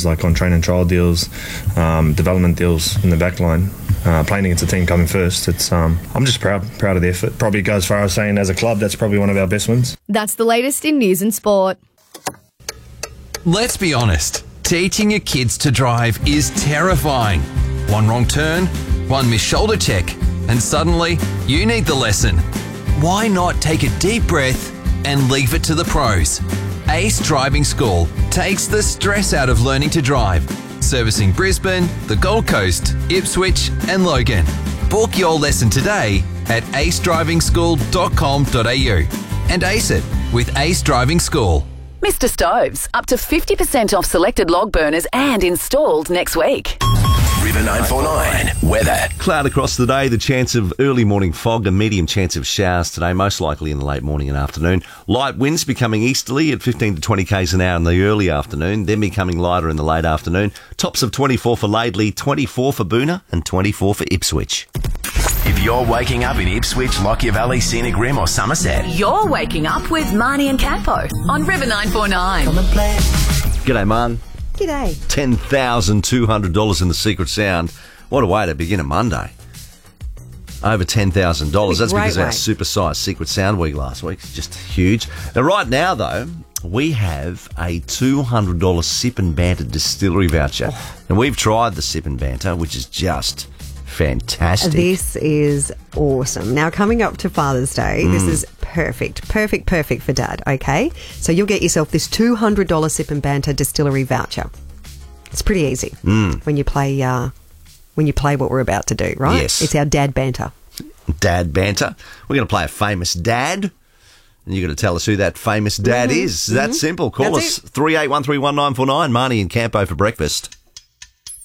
like on training trial deals, development deals in the back line. Playing against a team coming first, I'm just proud of the effort. Probably go as far as saying as a club, that's probably one of our best wins. That's the latest in news and sport. Let's be honest, teaching your kids to drive is terrifying. One wrong turn, one missed shoulder check, and suddenly you need the lesson. Why not take a deep breath and leave it to the pros? Ace Driving School takes the stress out of learning to drive, servicing Brisbane, the Gold Coast, Ipswich and Logan. Book your lesson today at acedrivingschool.com.au and ace it with Ace Driving School. Mr. Stoves, up to 50% off selected log burners and installed next week. River 949 weather. Cloud across the day, the chance of early morning fog, a medium chance of showers today, most likely in the late morning and afternoon. Light winds becoming easterly at 15 to 20 k's an hour in the early afternoon, then becoming lighter in the late afternoon. Tops of 24 for Laidley, 24 for Boonah and 24 for Ipswich. If you're waking up in Ipswich, Lockyer Valley, Scenic Rim or Somerset, You're waking up with Marnie and Campo on River 949. G'day, Man. G'day. $10,200 in the Secret Sound. What a way to begin a Monday. Over $10,000. That's because of our supersized Secret Sound week last week. It's just huge. Now, right now, though, we have a $200 Sip and Banter distillery voucher. And we've tried the Sip and Banter, which is just fantastic. This is awesome. Now, coming up to Father's Day, this is perfect for Dad, okay? So you'll get yourself this $200 Sip and Banter distillery voucher. It's pretty easy when you play what we're about to do, right? Yes. It's our Dad Banter. Dad Banter. We're going to play a famous dad. And you're going to tell us who that famous dad is. That's simple. Call us 38131949. Marnie and Campo for breakfast.